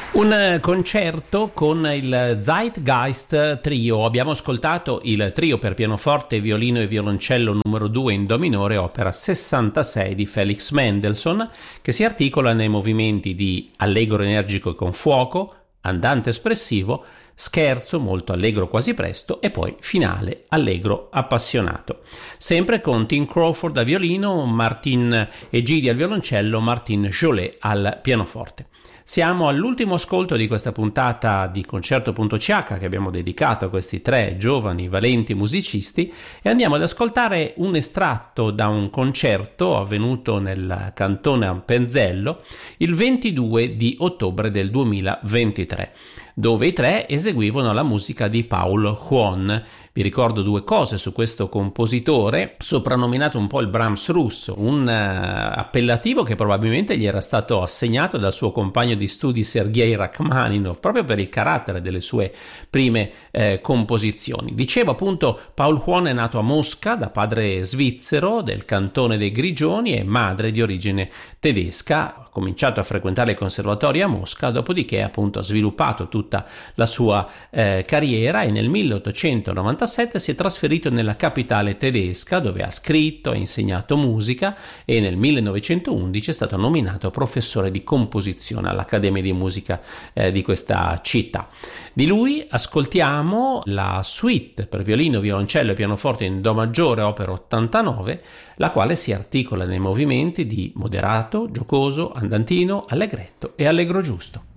Un concerto con il Zeitgeist Trio. Abbiamo ascoltato il trio per pianoforte, violino e violoncello numero 2 in do minore, opera 66 di Felix Mendelssohn, che si articola nei movimenti di allegro energico e con fuoco, andante espressivo, scherzo molto allegro quasi presto e poi finale allegro appassionato. Sempre con Tim Crawford a violino, Martin Egidi al violoncello, Martin Jolet al pianoforte. Siamo all'ultimo ascolto di questa puntata di Concerto.ch che abbiamo dedicato a questi tre giovani valenti musicisti e andiamo ad ascoltare un estratto da un concerto avvenuto nel cantone Appenzello il 22 di ottobre del 2023, dove i tre eseguivano la musica di Paul Juon. Vi ricordo due cose su questo compositore, soprannominato un po' il Brahms russo, un appellativo che probabilmente gli era stato assegnato dal suo compagno di studi Sergei Rachmaninov, proprio per il carattere delle sue prime composizioni. Dicevo appunto, Paul Juon è nato a Mosca da padre svizzero del cantone dei Grigioni e madre di origine tedesca. Ha cominciato a frequentare il conservatorio a Mosca, dopodiché appunto ha sviluppato tutta la sua carriera e nel 1897 si è trasferito nella capitale tedesca, dove ha scritto, ha insegnato musica e nel 1911 è stato nominato professore di composizione all'Accademia di Musica di questa città. Di lui ascoltiamo la suite per violino, violoncello e pianoforte in do maggiore, opera 89, la quale si articola nei movimenti di moderato, giocoso, andantino, allegretto e allegro giusto.